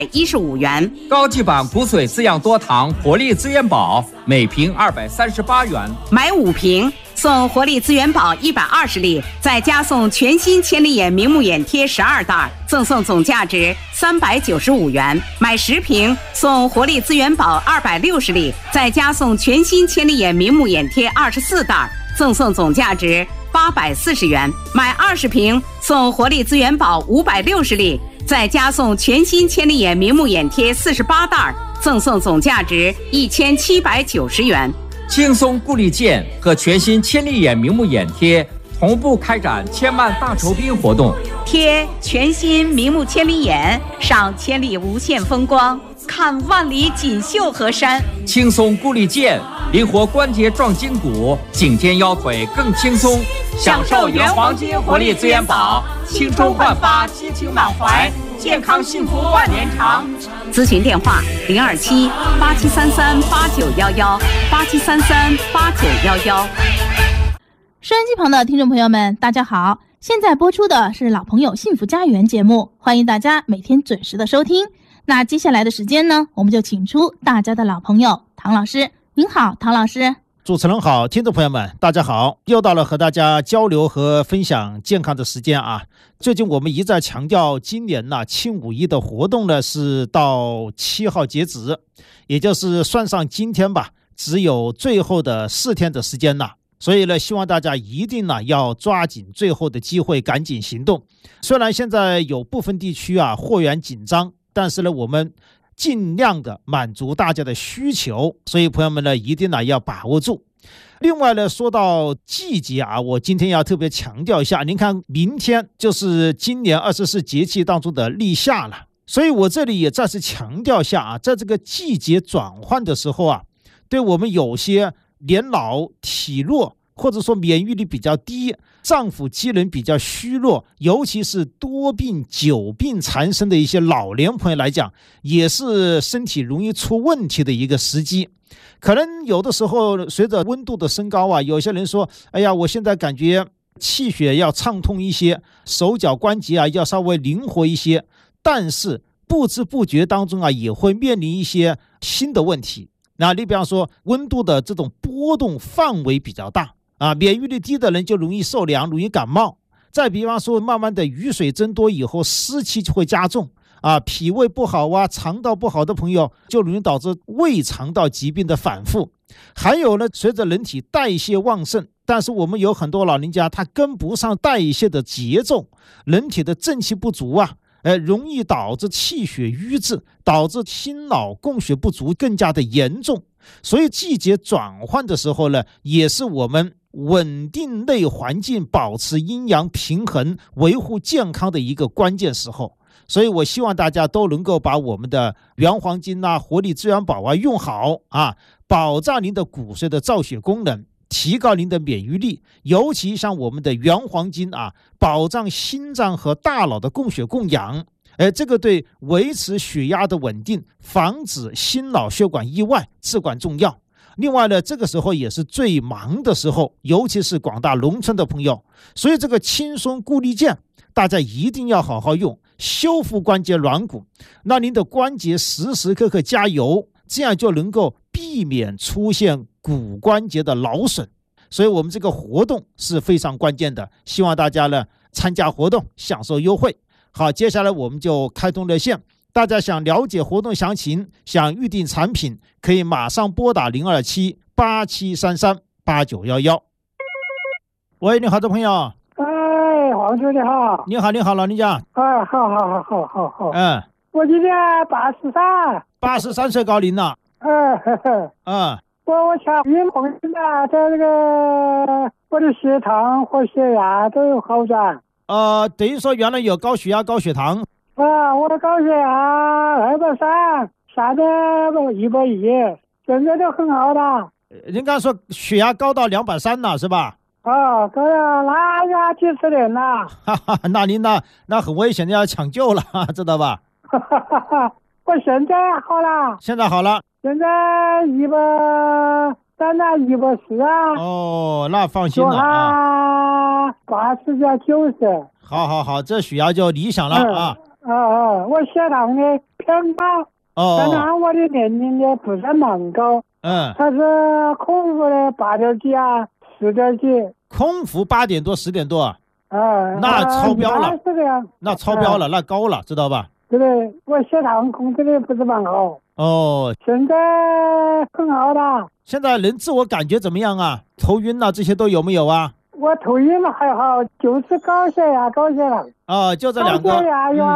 15元。 高级版骨髓滋养多糖活力资源宝每瓶238元， 买5瓶送活力资源宝120粒，再加送全新千里眼明目眼贴12袋，赠送总价值395元。买10瓶送活力资源宝260粒，再加送全新千里眼明目眼贴24袋，赠送总价值840元。买20瓶送活力资源宝560粒，再加送全新千里眼明目眼贴48袋，赠送总价值1790元。 轻松固力健和全新千里眼明目眼贴同步开展千万大酬宾活动， 贴全新明目千里眼，赏千里无限风光，看万里锦绣河山。 轻松固力健，灵活关节壮筋骨，颈肩腰腿更轻松。享受原黄金活力资源宝，青春焕发，激情满怀，健康幸福万年长。 咨询电话：027-8733-8911，8733-8911。 收音机旁的听众朋友们，大家好！现在播出的是老朋友幸福家园节目，欢迎大家每天准时的收听。那接下来的时间呢，我们就请出大家的老朋友唐老师。您好，唐老师。 主持人好，听众朋友们大家好，又到了和大家交流和分享健康的时间啊。最近我们一再强调，今年庆5·1的活动呢是到7号截止，也就是算上今天吧，只有最后的4天的时间了。所以呢，希望大家一定要抓紧最后的机会，赶紧行动。虽然现在有部分地区货源紧张，但是呢，我们尽量的满足大家的需求，所以朋友们呢，一定要把握住。另外呢，说到季节我今天要特别强调一下，您看明天就是今年24节气当中的立夏了，所以我这里也再次强调一下在这个季节转换的时候对我们有些年老体弱，或者说免疫力比较低，脏腑机能比较虚弱，尤其是多病久病缠身的一些老年朋友来讲，也是身体容易出问题的一个时机。可能有的时候随着温度的升高有些人说，哎呀，我现在感觉气血要畅通一些，手脚关节要稍微灵活一些，但是不知不觉当中也会面临一些新的问题。那你比方说温度的这种波动范围比较大免疫力低的人就容易受凉，容易感冒。再比方说慢慢的雨水增多以后，湿气就会加重脾胃不好肠道不好的朋友就容易导致胃肠道疾病的反复。还有呢，随着人体代谢旺盛，但是我们有很多老人家他跟不上代谢的节奏，人体的正气不足容易导致气血瘀滞，导致心脑供血不足更加的严重。所以季节转换的时候呢，也是我们稳定内环境，保持阴阳平衡，维护健康的一个关键时候。所以我希望大家都能够把我们的原黄金活力资源宝用好保障您的骨髓的造血功能，提高您的免疫力，尤其像我们的原黄金保障心脏和大脑的供血供氧，这个对维持血压的稳定，防止心脑血管意外至关重要。另外呢，这个时候也是最忙的时候，尤其是广大农村的朋友，所以这个轻松固力健大家一定要好好用，修复关节软骨，让您的关节时时刻刻加油，这样就能够避免出现骨关节的劳损。所以我们这个活动是非常关键的，希望大家呢参加活动，享受优惠。好，接下来我们就开通热线，大家想了解活动详情，想预定产品，可以马上拨打027-8733-8911。喂，你好的朋友。 黄叔你好。 你好，你好，老人家。 好。我今年83 岁高龄了。 我想运动在这个我的血糖和血压都有好转。 等于说原来有高血压高血糖。 我的高血压230，下的110，现在都很好了。 人家说血压高到230了是吧？ 高了那要几十年了。 那您那很危险的，要抢救了，知道吧？ 我现在好了。 现在好了。 现在130、140 那放心了 80加90。 好，这血压就理想了我血糖呢偏高，但是我的年龄呢不是蛮高。他是空腹的8点几啊，10点几。 空腹8点多10点多那超标了， 是这样， 那超标了，那高了，知道吧？ 对，我血糖控制的不是蛮好。现在很好的。 现在人自我感觉怎么样啊？头晕啊，这些都有没有啊？ 我头晕还好，就是高血压、高血糖。 就这两个。 高血压有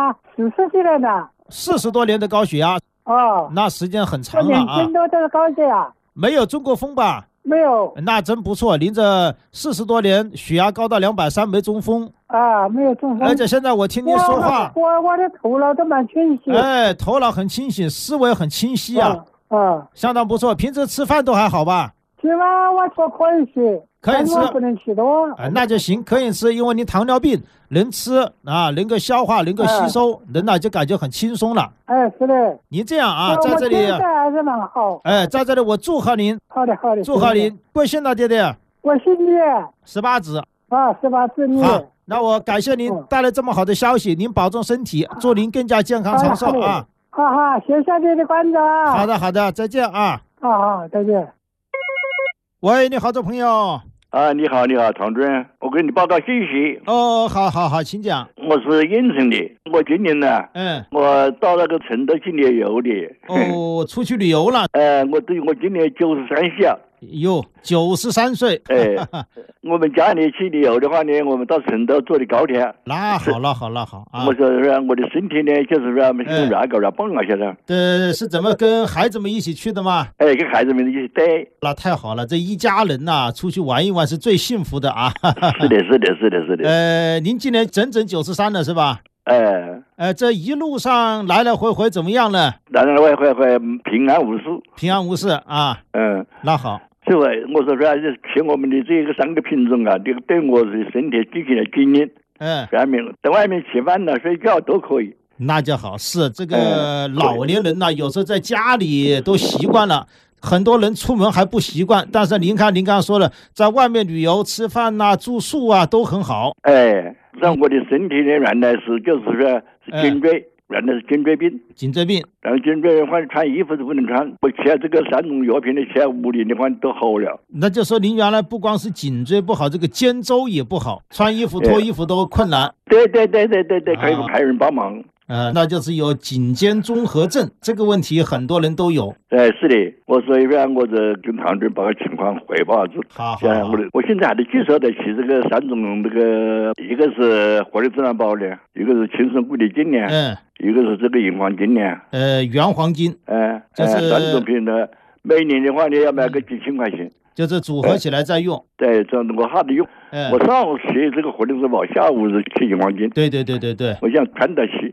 40几年的。 40多年的高血压。那时间很长了啊。 年轻都是高血压。 没有中过风吧？ 没有。 那真不错，您这40多年血压高到230没中风。 没有中风。 而且现在我听您说话， 我的头脑都蛮清晰。 头脑很清醒，思维很清晰啊。相当不错。平时吃饭都还好吧？ 吃饭我说可以吃， 可以吃， 不能吃多。 那就行，可以吃，因为您糖尿病能吃啊，能够消化，能够吸收，人呢就感觉很轻松了。 是的。 您这样啊，在这里还是蛮好。 在这里我祝贺您。 好的。 祝贺您，贵姓呢，爹爹？ 我姓聂。 18子。 18子聂。 好，那我感谢您带来这么好的消息，您保重身体，祝您更加健康长寿啊。 好，谢谢你的关照啊。 好的，再见啊。 好，再见。 喂，你好，这朋友。 你好，唐主任，我给你报告信息。 好，请讲。 我是应城的，我今年呢，我到那个承德去旅游的。 出去旅游了。 我今年93岁。 哟，93岁。 我们家里去旅游的话呢，我们到承德坐的高铁。 那好了啊。 我说我的身体呢，就是说软高软蹦啊，现在。 是怎么跟孩子们一起去的吗？ 跟孩子们一起带。 那太好了，这一家人呐，出去玩一玩是最幸福的啊。 是的。 您今年整整93了是吧？这一路上来来回回怎么样呢？ 来来回回平安无事。 平安无事啊。那好。 是吧？我说听我们的这个3个品种啊，这个对我的身体进行了经验。在外面吃饭呢、睡觉都可以。 那就好，是这个老年人呢，有时候在家里都习惯了。很多人出门还不习惯，但是您看，您刚刚说了，在外面旅游、吃饭呐、住宿啊都很好。 让我的身体呢，原来就是说颈椎，原来是颈椎病。然后颈椎的话，穿衣服都不能穿。我吃这个3种药品的，吃5年的话都好了。 那就说您原来不光是颈椎不好，这个肩周也不好，穿衣服、脱衣服都困难。 对，可以派人帮忙。 那就是有颈肩综合症这个问题，很多人都有。 是的，我所以让我这跟唐主任把个情况汇报。 好。 我现在还得继续的吃这个3种这个，一个是活力自然宝的，一个是青松固体净呢，一个是这个原黄金呢。 原黄金。就是 3种品的，每年的话你要买个几千块钱。 就是组合起来再用。 对，这样我好的用。我上午吃这个活力自然宝，下午是吃原黄金。 对。 我想穿得起。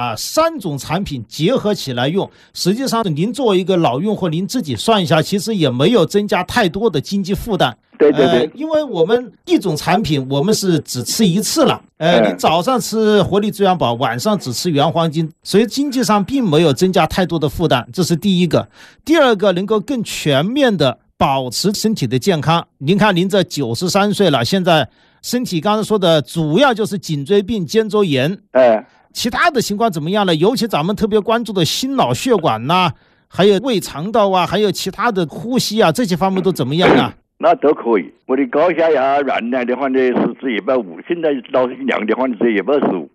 3种产品结合起来用，实际上您作为一个老用户，您自己算一下，其实也没有增加太多的经济负担。 对。 因为我们一种产品，我们是只吃一次了。你早上吃活力滋养宝，晚上只吃原黄金，所以经济上并没有增加太多的负担，这是第一个。第二个，能够更全面的保持身体的健康。您看您这93岁了，现在身体刚才说的主要就是颈椎病、肩周炎。其他的情况怎么样呢？尤其咱们特别关注的心脑血管呐，还有胃肠道啊，还有其他的呼吸啊，这些方面都怎么样啊？ 那都可以。我的高血压原来的话呢是150，现在老量的话呢是125。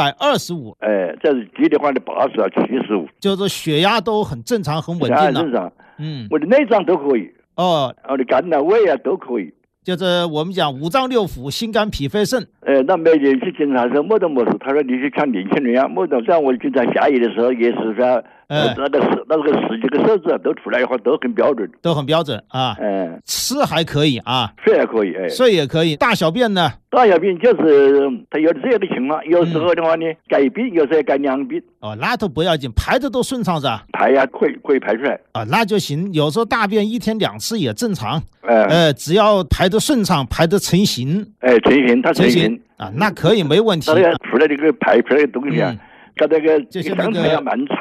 125。 这是低的话呢80啊75。 就是血压都很正常，很稳定了。 正常。我的内脏都可以。我的肝啊、胃啊都可以。 就是我们讲5脏6腑、心肝脾肺肾。 那每年去检查的时候，没得事。他说你去看年轻人啊，没得。像我经常下雨的时候，也是说，那个10几个数字都出来的话，都很标准。 都很标准啊。吃还可以啊。 睡还可以。 睡也可以。大小便呢？ 大小便就是他有这个情况，有时候的话呢，改一便，有时候改2便。 那都不要紧，排的都顺畅噻。 排呀，可以排出来。 那就行。有时候大便1天2次也正常。只要排得顺畅，排得成型。 它成型那可以没问题。 它出来这个排出来的东西啊，它这个相对要蛮长。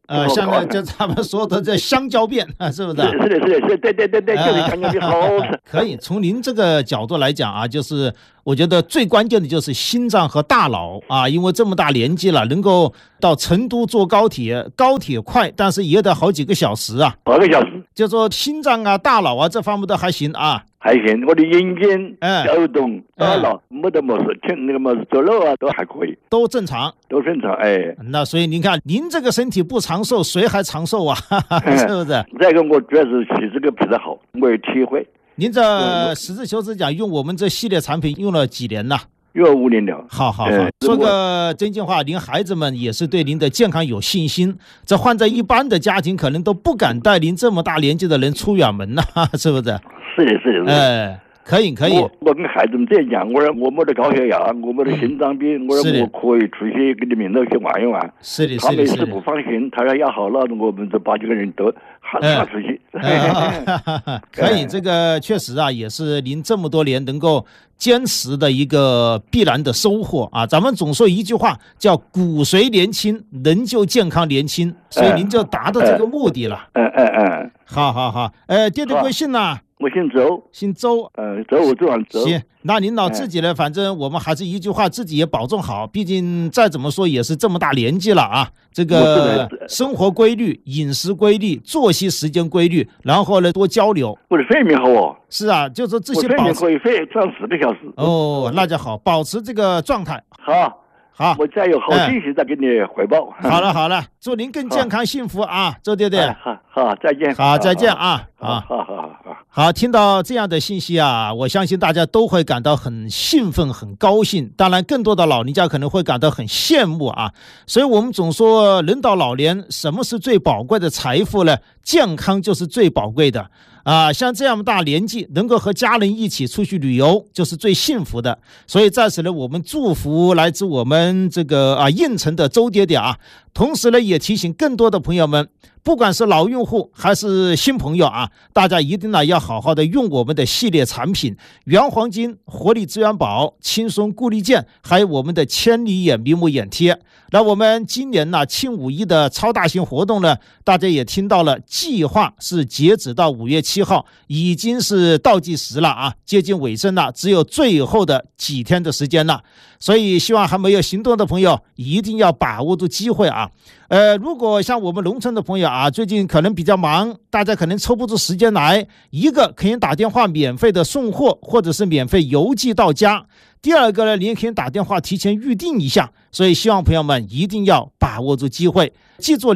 像那这他们说的这香蕉便，是不是？ 是的，对，就是香蕉便好吃。 可以，从您这个角度来讲啊，就是我觉得最关键的就是心脏和大脑啊，因为这么大年纪了，能够到成都坐高铁，高铁快，但是也得好几个小时啊。 8个小时。 就说心脏啊、大脑啊这方面都还行啊。 还行，我的眼睛、小动、大脑没得么事，听那个么事走路啊都还可以， 都正常。 那所以您看，您这个身体不长寿，谁还长寿啊？是不是？ 再一个，我主要是体质不太好，我有体会。 您这实事求是讲，用我们这系列产品用了几年了？ 用了5年了。 好，说个真心话，您孩子们也是对您的健康有信心。这换在一般的家庭，可能都不敢带您这么大年纪的人出远门呐，是不是？ 是的。 可以。 我跟孩子们这样讲，我说我没得高血压，我没得心脏病，我说我可以出去跟你们都去玩一玩。 是的。 他们是不放心，他说要好了，我们这8、9个人都喊出去。 可以，这个确实啊，也是您这么多年能够坚持的一个必然的收获啊。咱们总说一句话叫骨髓年轻，人就健康年轻，所以您就达到这个目的了。好。爹的贵姓呢？ 我姓周。周武周。 行，那您老自己呢？反正我们还是一句话，自己也保重好。毕竟再怎么说也是这么大年纪了啊。这个生活规律、饮食规律、作息时间规律，然后呢多交流。 我的睡眠好哦。 是啊，就是这些保持。我睡眠可以上4个小时。 哦，那就好，保持这个状态。好， 我再有好信息再给你汇报。 好了，祝您更健康幸福啊，周爹爹。 好，再见。 好，再见啊。好，听到这样的信息啊，我相信大家都会感到很兴奋、很高兴。当然，更多的老人家可能会感到很羡慕啊。所以我们总说，人到老年，什么是最宝贵的财富呢？健康就是最宝贵的。像这样大年纪能够和家人一起出去旅游，就是最幸福的。所以在此呢，我们祝福来自我们这个应城的周爹爹啊。同时呢，也提醒更多的朋友们，不管是老用户还是新朋友啊，大家一定呢要好好的用我们的系列产品原黄金、活力资源宝、轻松固力健，还有我们的千里眼明目眼贴。那我们今年呢庆5·1的超大型活动呢，大家也听到了，计划是截止到5月7号，已经是倒计时了啊，接近尾声了，只有最后的几天的时间了。所以希望还没有行动的朋友一定要把握住机会啊。如果像我们农村的朋友啊，最近可能比较忙，大家可能抽不出时间来，一个可以打电话免费的送货，或者是免费邮寄到家。第二个呢，你也可以打电话提前预定一下。所以希望朋友们一定要把握住机会，记住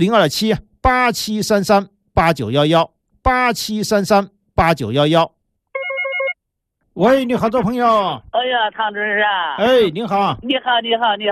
027-8733-8911，8733-8911。喂，你好，这朋友。 哎呀，唐主任啊。 您好。 你好。